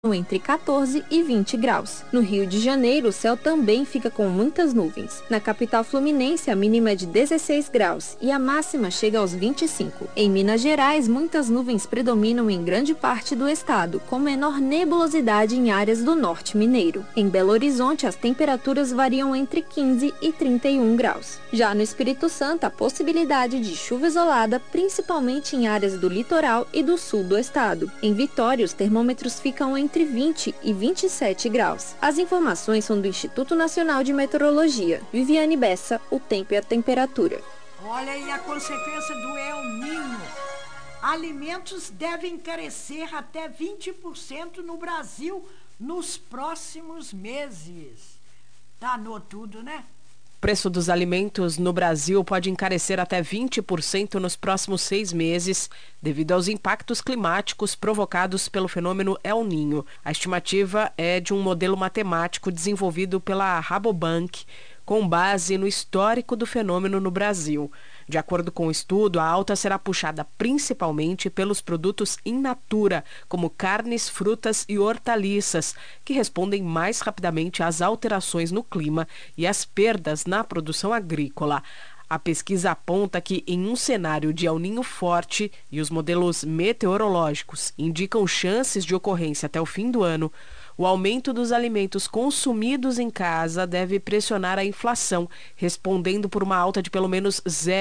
entre 14 e 20 graus. No Rio de Janeiro, o céu também fica com muitas nuvens. Na capital fluminense, a mínima é de 16 graus e a máxima chega aos 25. Em Minas Gerais, muitas nuvens predominam em grande parte do estado, com menor nebulosidade em áreas do norte mineiro. Em Belo Horizonte, as temperaturas variam entre 15 e 31 graus. Já no Espírito Santo, a possibilidade de chuva isolada, principalmente em áreas do litoral e do sul do estado. Em Vitória, os termômetros ficam entre 20 e 27 graus. As informações são do Instituto Nacional de Meteorologia. Viviane Bessa, o tempo e a temperatura. Olha aí a consequência do El Niño. Alimentos devem encarecer até 20% no Brasil nos próximos meses. Danou tudo, né? O preço dos alimentos no Brasil pode encarecer até 20% nos próximos 6 meses, devido aos impactos climáticos provocados pelo fenômeno El Niño. A estimativa é de um modelo matemático desenvolvido pela Rabobank, com base no histórico do fenômeno no Brasil. De acordo com o estudo, a alta será puxada principalmente pelos produtos in natura, como carnes, frutas e hortaliças, que respondem mais rapidamente às alterações no clima e às perdas na produção agrícola. A pesquisa aponta que, em um cenário de El Niño forte, e os modelos meteorológicos indicam chances de ocorrência até o fim do ano, o aumento dos alimentos consumidos em casa deve pressionar a inflação, respondendo por uma alta de pelo menos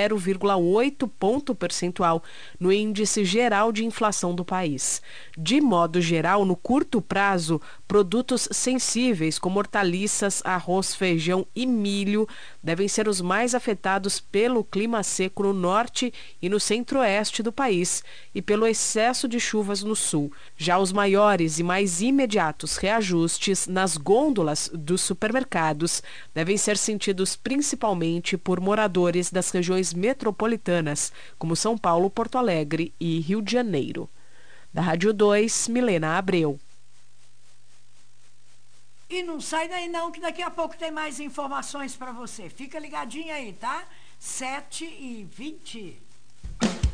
0,8 ponto percentual no índice geral de inflação do país. De modo geral, no curto prazo, produtos sensíveis como hortaliças, arroz, feijão e milho devem ser os mais afetados pelo clima seco no norte e no centro-oeste do país e pelo excesso de chuvas no sul. Já os maiores e mais imediatos reajustes nas gôndolas dos supermercados devem ser sentidos principalmente por moradores das regiões metropolitanas, como São Paulo, Porto Alegre e Rio de Janeiro. Da Rádio 2, Milena Abreu. E não sai daí não, que daqui a pouco tem mais informações para você. Fica ligadinho aí, tá? 7h20.